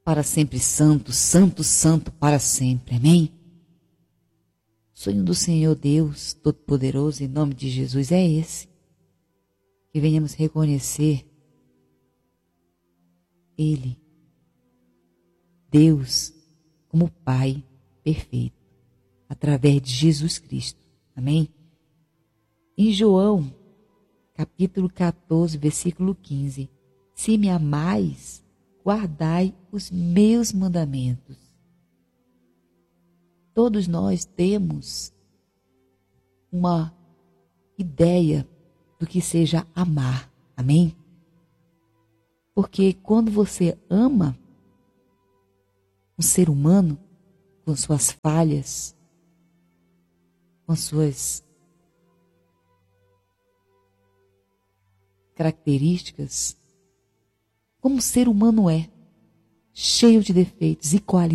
para sempre santo, santo, santo para sempre. Amém? O sonho do Senhor Deus Todo-Poderoso, em nome de Jesus, é esse. Que venhamos reconhecer Ele, Deus, como Pai perfeito, através de Jesus Cristo. Amém? Em João, capítulo 14, versículo 15. Se me amais, guardai os meus mandamentos. Todos nós temos uma ideia do que seja amar. Amém? Porque quando você ama um ser humano, com suas falhas, com suas características, como o ser humano é, cheio de defeitos e qualidades,